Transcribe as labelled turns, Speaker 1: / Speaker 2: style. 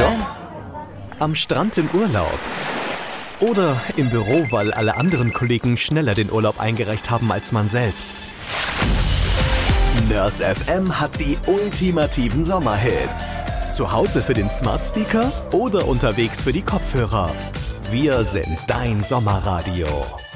Speaker 1: Job? Am Strand im Urlaub? Oder im Büro, weil alle anderen Kollegen schneller den Urlaub eingereicht haben als man selbst? Nurse FM hat die ultimativen Sommerhits. Zu Hause für den Smart Speaker oder unterwegs für die Kopfhörer. Wir sind dein Sommerradio.